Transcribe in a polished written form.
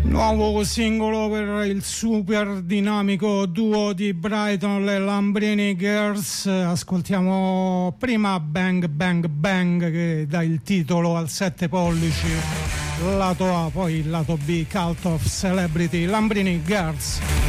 Nuovo singolo per il super dinamico duo di Brighton, le Lambrini Girls. Ascoltiamo prima Bang Bang Bang, che dà il titolo al 7 pollici, lato A, poi il lato B, Cult of Celebrity, Lambrini Girls.